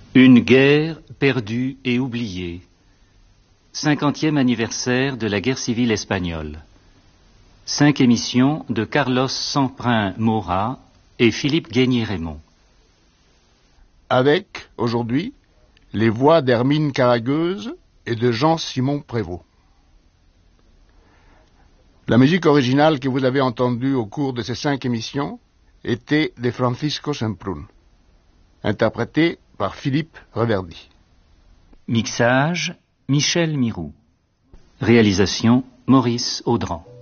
Une guerre perdue et oubliée. 50e anniversaire de la guerre civile espagnole. 5 émissions de Carlos Semprin Mora et Philippe Guénier-Raymond. Avec, aujourd'hui, les voix d'Hermine Caragueuse et de Jean-Simon Prévost. La musique originale que vous avez entendue au cours de ces 5 émissions était de Francisco Semprún, interprétée par Philippe Reverdy. Mixage, Michel Mirou. Réalisation, Maurice Audran.